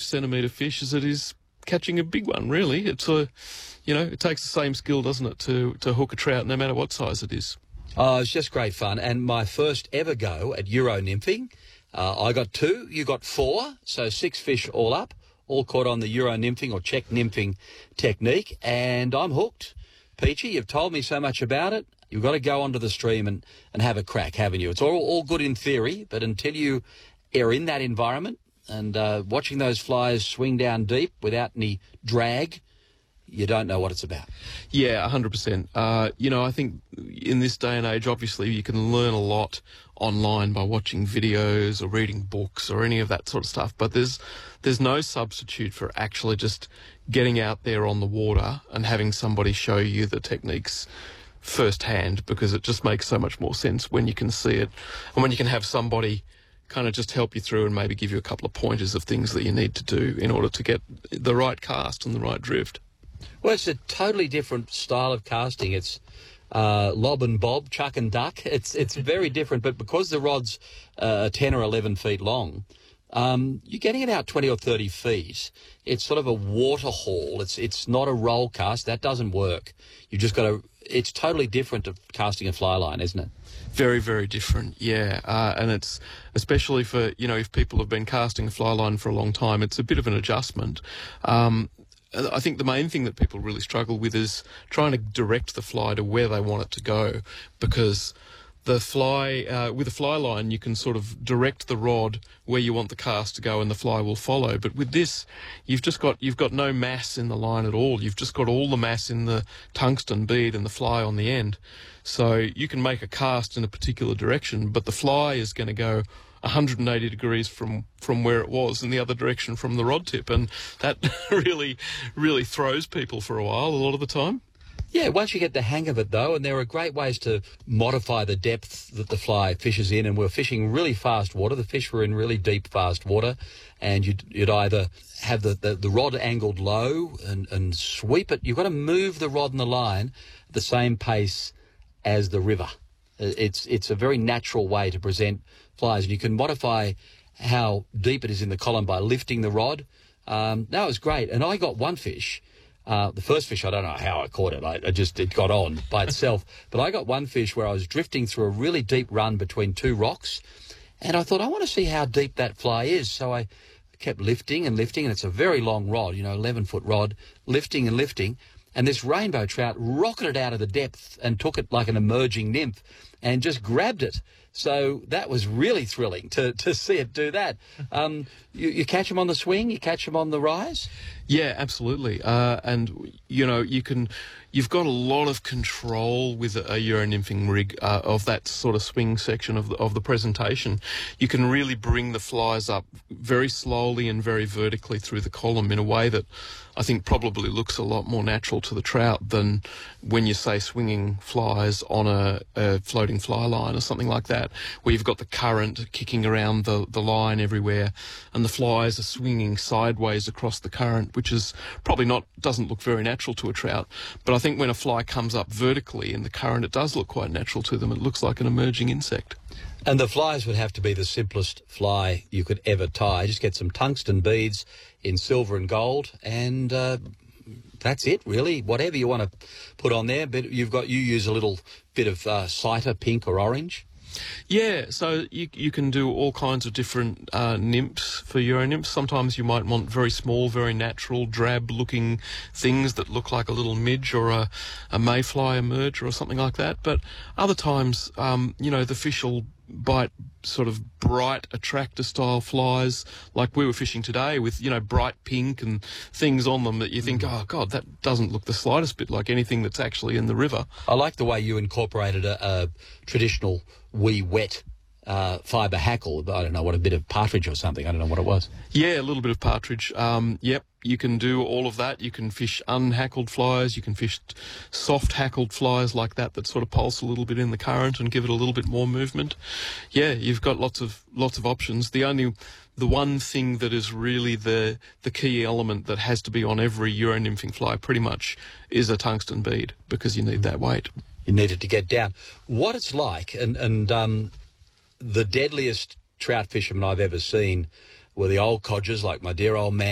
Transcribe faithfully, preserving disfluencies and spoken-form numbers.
centimetre fish as it is catching a big one, really. It's a, you know, it takes the same skill, doesn't it, to, to hook a trout no matter what size it is. Oh, it's just great fun. And my first ever go at Euro nymphing, uh, I got two, you got four, so six fish all up, all caught on the Euro nymphing or Czech nymphing technique, and I'm hooked. Peachy, you've told me so much about it. You've got to go onto the stream and, and have a crack, haven't you? It's all, all good in theory, but until you are in that environment and uh, watching those flies swing down deep without any drag, you don't know what it's about. Yeah, one hundred percent. Uh, you know, I think in this day and age, obviously, you can learn a lot online by watching videos or reading books or any of that sort of stuff, but there's there's no substitute for actually just getting out there on the water and having somebody show you the techniques firsthand, because it just makes so much more sense when you can see it and when you can have somebody kind of just help you through and maybe give you a couple of pointers of things that you need to do in order to get the right cast and the right drift. Well, it's a totally different style of casting. It's uh, lob and bob, chuck and duck. It's it's very different, but because the rod's uh, ten or eleven feet long, um, you're getting it out twenty or thirty feet. It's sort of a water haul. It's it's not a roll cast. That doesn't work. You've just got to. It's totally different to casting a fly line, isn't it? Very, very different, yeah. Uh, and it's especially for, you know, if people have been casting a fly line for a long time, it's a bit of an adjustment. Um, I think the main thing that people really struggle with is trying to direct the fly to where they want it to go, because the fly, uh, with a fly line, you can sort of direct the rod where you want the cast to go and the fly will follow. But with this, you've just got, you've got no mass in the line at all. You've just got all the mass in the tungsten bead and the fly on the end. So you can make a cast in a particular direction, but the fly is going to go one hundred eighty degrees from, from where it was in the other direction from the rod tip. And that really, really throws people for a while, a lot of the time. Yeah, once you get the hang of it, though, and there are great ways to modify the depth that the fly fishes in, and we're fishing really fast water. The fish were in really deep, fast water, and you'd, you'd either have the, the, the rod angled low and, and sweep it. You've got to move the rod and the line at the same pace as the river. It's, it's a very natural way to present flies, and you can modify how deep it is in the column by lifting the rod. Um, that was great, and I got one fish. Uh, the first fish, I don't know how I caught it. I, I just, it got on by itself. But I got one fish where I was drifting through a really deep run between two rocks. And I thought, I want to see how deep that fly is. So I kept lifting and lifting. And it's a very long rod, you know, eleven foot rod, lifting and lifting. And this rainbow trout rocketed out of the depth and took it like an emerging nymph and just grabbed it. So that was really thrilling to, to see it do that. Um, you, you catch them on the swing? You catch them on the rise? Yeah, absolutely. Uh, and, you know, you can, you've got a lot of control with a, a Euro nymphing rig uh, of that sort of swing section of the, of the presentation. You can really bring the flies up very slowly and very vertically through the column in a way that I think probably looks a lot more natural to the trout than when you say swinging flies on a, a floating fly line or something like that, where you've got the current kicking around the, the line everywhere and the flies are swinging sideways across the current, which is probably not, doesn't look very natural to a trout. But I think when a fly comes up vertically in the current, it does look quite natural to them. It looks like an emerging insect. And the flies would have to be the simplest fly you could ever tie. Just get some tungsten beads in silver and gold, and uh, that's it, really. Whatever you want to put on there, but you've got, you use a little bit of uh, cider, pink or orange. Yeah, so you you can do all kinds of different uh, nymphs for Euro nymphs. Sometimes you might want very small, very natural, drab-looking things that look like a little midge or a, a mayfly emerge or something like that. But other times, um, you know, the fish will bite sort of bright attractor style flies like we were fishing today with, you know, bright pink and things on them that you think, oh God, that doesn't look the slightest bit like anything that's actually in the river. I like the way you incorporated a, a traditional wee wet uh, fibre hackle. I don't know, what, a bit of partridge or something. I don't know what it was. Yeah, a little bit of partridge. Um, yep, you can do all of that. You can fish unhackled flies. You can fish soft hackled flies like that that sort of pulse a little bit in the current and give it a little bit more movement. Yeah, you've got lots of lots of options. The only, the one thing that is really the the key element that has to be on every Euro nymphing fly pretty much is a tungsten bead, because you need that weight. You need it to get down. What it's like, and and um, the deadliest trout fishermen I've ever seen were the old codgers, like my dear old man.